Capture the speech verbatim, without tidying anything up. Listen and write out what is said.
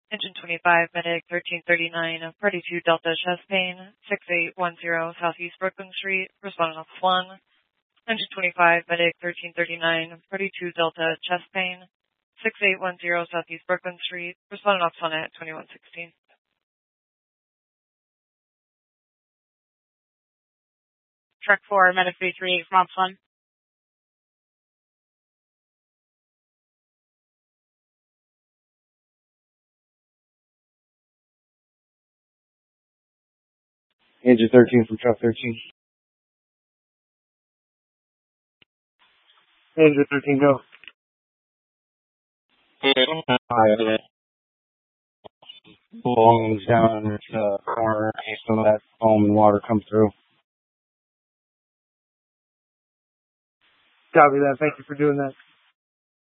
Engine twenty-five, medic thirteen thirty-nine, party two Delta chest pain, six eight one zero Southeast Brooklyn Street, responding off one. Engine twenty-five, medic thirteen thirty-nine, party two Delta chest pain, six eight one zero Southeast Brooklyn Street, responding off one at twenty-one sixteen. Truck four, medic three three eight from Ops one. Engine thirteen from truck thirteen. Engine thirteen, go. Hi, belongings down in this uh, corner, in case some of that foam and water comes through. Copy that. Thank you for doing that.